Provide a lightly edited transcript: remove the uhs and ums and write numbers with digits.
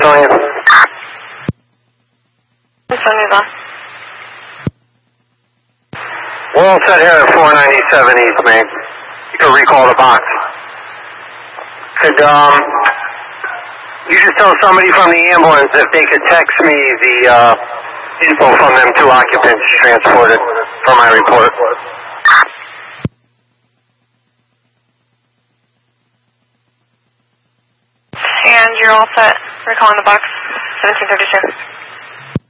Telling you. We're all set here at 497 East Main. You can recall the box. Could, you just tell somebody from the ambulance if they could text me the, info from them two occupants transported for my report. And you're all set. Recalling the box, 1732.